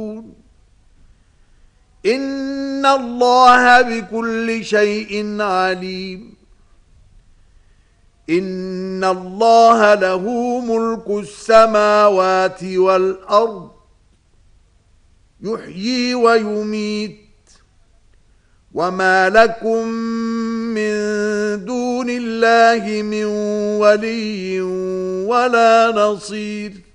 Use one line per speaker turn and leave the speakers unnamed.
إن الله بكل شيء عليم إن الله له ملك السماوات والأرض يحيي ويميت وما لكم من دون الله من ولي ولا نصير